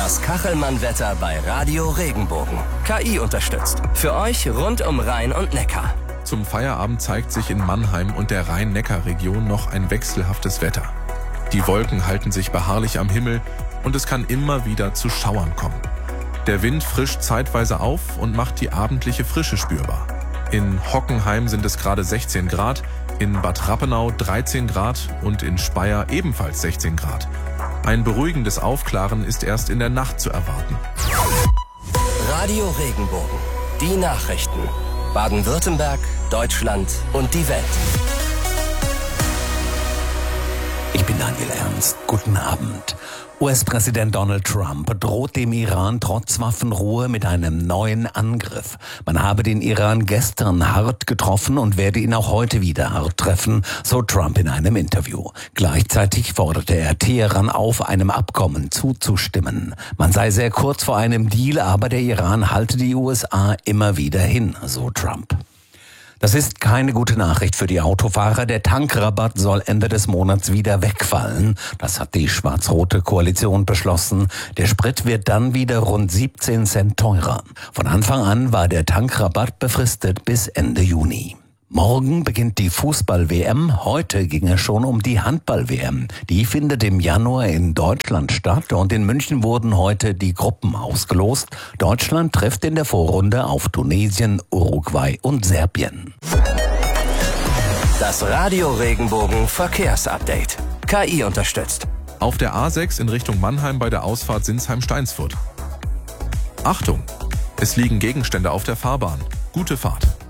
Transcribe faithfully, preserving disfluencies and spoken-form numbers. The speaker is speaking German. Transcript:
Das Kachelmann-Wetter bei Radio Regenbogen. K I unterstützt. Für euch rund um Rhein und Neckar. Zum Feierabend zeigt sich in Mannheim und der Rhein-Neckar-Region noch ein wechselhaftes Wetter. Die Wolken halten sich beharrlich am Himmel und es kann immer wieder zu Schauern kommen. Der Wind frischt zeitweise auf und macht die abendliche Frische spürbar. In Hockenheim sind es gerade sechzehn Grad, in Bad Rappenau dreizehn Grad und in Speyer ebenfalls sechzehn Grad. Ein beruhigendes Aufklaren ist erst in der Nacht zu erwarten. Radio Regenbogen. Die Nachrichten. Baden-Württemberg, Deutschland und die Welt. Ich bin Daniel Ernst. Guten Abend. U S-Präsident Donald Trump droht dem Iran trotz Waffenruhe mit einem neuen Angriff. Man habe den Iran gestern hart getroffen und werde ihn auch heute wieder hart treffen, so Trump in einem Interview. Gleichzeitig forderte er Teheran auf, einem Abkommen zuzustimmen. Man sei sehr kurz vor einem Deal, aber der Iran halte die U S A immer wieder hin, so Trump. Das ist keine gute Nachricht für die Autofahrer. Der Tankrabatt soll Ende des Monats wieder wegfallen. Das hat die schwarz-rote Koalition beschlossen. Der Sprit wird dann wieder rund siebzehn Cent teurer. Von Anfang an war der Tankrabatt befristet bis Ende Juni. Morgen beginnt die Fußball-W M. Heute ging es schon um die Handball-W M. Die findet im Januar in Deutschland statt und in München wurden heute die Gruppen ausgelost. Deutschland trifft in der Vorrunde auf Tunesien, Uruguay und Serbien. Das Radio Regenbogen Verkehrsupdate. K I unterstützt. Auf der A sechs in Richtung Mannheim bei der Ausfahrt Sinsheim-Steinsfurt. Achtung! Es liegen Gegenstände auf der Fahrbahn. Gute Fahrt.